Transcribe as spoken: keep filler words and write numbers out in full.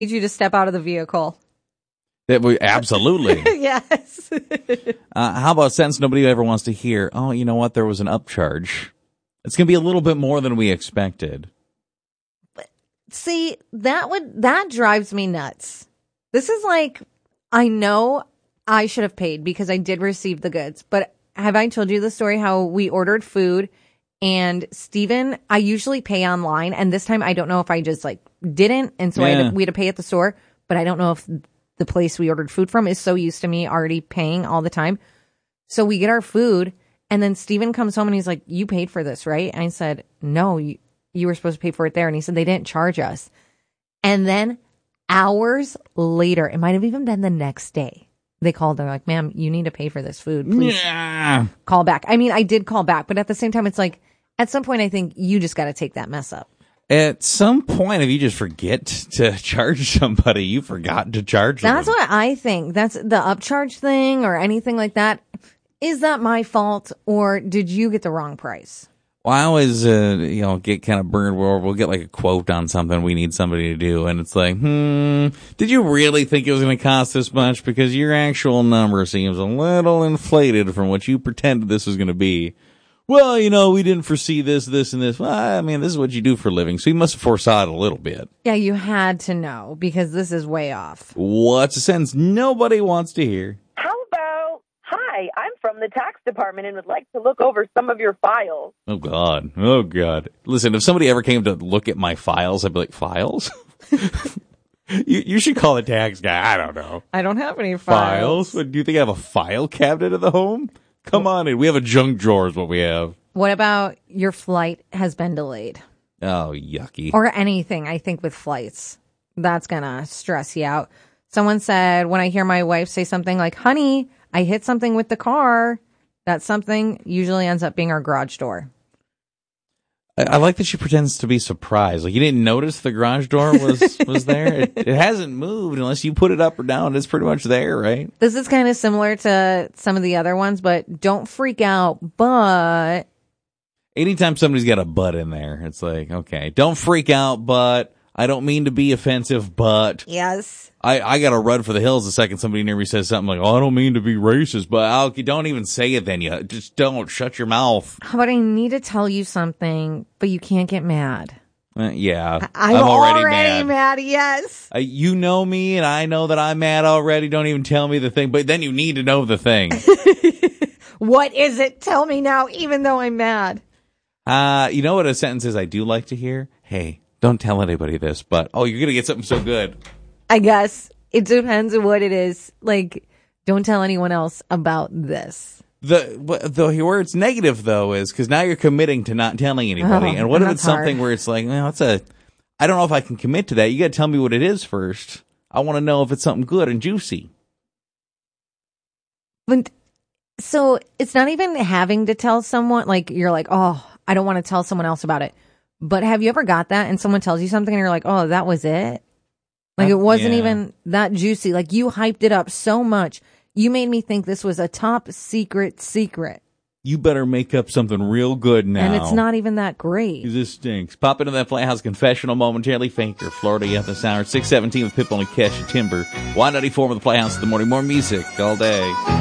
need you to step out of the vehicle. That we, absolutely. Yes. uh, how about since nobody ever wants to hear, oh, you know what, there was an upcharge. It's going to be a little bit more than we expected. But see, that would that drives me nuts. This is like, I know I should have paid because I did receive the goods, but have I told you the story how we ordered food and Steven, I usually pay online, and this time I don't know if I just like didn't, and so yeah. I had to, we had to pay at the store, but I don't know if the place we ordered food from is so used to me already paying all the time. So we get our food, and then Steven comes home and he's like, you paid for this, right? And I said, no, you, you were supposed to pay for it there. And he said, they didn't charge us. And then hours later, it might have even been the next day, they called. They're like, ma'am, you need to pay for this food. Please yeah. call back. I mean, I did call back, but at the same time, it's like, at some point, I think you just got to take that mess up. At some point, if you just forget to charge somebody, you forgot to charge them. That's what I think. That's the upcharge thing or anything like that. Is that my fault, or did you get the wrong price? Well, I always, uh, you know, get kind of burned where we'll get like a quote on something we need somebody to do, and it's like, hmm, did you really think it was going to cost this much? Because your actual number seems a little inflated from what you pretended this was going to be. Well, you know, we didn't foresee this, this, and this. Well, I mean, this is what you do for a living, so you must have foresaw it a little bit. Yeah, you had to know, because this is way off. What's a sentence nobody wants to hear? How about, hi, I'm from the tax department and would like to look over some of your files. Oh, God. Oh, God. Listen, if somebody ever came to look at my files, I'd be like, files? you, you should call the tax guy. I don't know. I don't have any files. Files? Do you think I have a file cabinet at the home? Come on in. We have a junk drawer is what we have. What about your flight has been delayed? Oh, yucky. Or anything, I think, with flights. That's going to stress you out. Someone said, when I hear my wife say something like, honey, I hit something with the car, that something usually ends up being our garage door. I, I like that she pretends to be surprised. Like, you didn't notice the garage door was, was there? It, it hasn't moved unless you put it up or down. It's pretty much there, right? This is kind of similar to some of the other ones, but don't freak out. But anytime somebody's got a but in there, it's like, okay, don't freak out, but I don't mean to be offensive, but yes. I, I got to run for the hills the second somebody near me says something like, oh, I don't mean to be racist, but I'll, you don't even say it then. You just don't. Shut your mouth. How about I need to tell you something, but you can't get mad? Uh, yeah. I'm, I'm already, already mad. mad. Yes. Uh, you know me, and I know that I'm mad already. Don't even tell me the thing, but then you need to know the thing. What is it? Tell me now, even though I'm mad. Uh, you know what a sentence is I do like to hear? Hey, don't tell anybody this, but, oh, you're going to get something so good. I guess it depends on what it is. Like, don't tell anyone else about this. The, the where it's negative, though, is because now you're committing to not telling anybody. Oh, and what if it's something hard. Where it's like, well, it's a, I don't know if I can commit to that. You got to tell me what it is first. I want to know if it's something good and juicy. But, so it's not even having to tell someone, like, you're like, oh, I don't want to tell someone else about it. But have you ever got that and someone tells you something and you're like, oh, that was it? Like, it wasn't yeah. even that juicy. Like, you hyped it up so much. You made me think this was a top secret secret. You better make up something real good now. And it's not even that great. This stinks. Pop into that Playhouse Confessional momentarily. Faker, Florida, you have this hour. six seventeen with Pitbull and Kesha Timber. Y ninety-four with the Playhouse in the morning. More music all day.